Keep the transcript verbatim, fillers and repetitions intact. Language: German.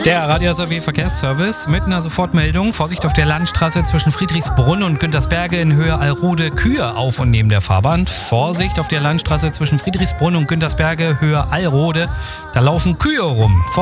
Der Radio S R W Verkehrsservice mit einer Sofortmeldung. Vorsicht auf der Landstraße zwischen Friedrichsbrunn und Güntersberge in Höhe Alrode, Kühe auf und neben der Fahrbahn. Vorsicht auf der Landstraße zwischen Friedrichsbrunn und Güntersberge, Höhe Alrode. Da laufen Kühe rum.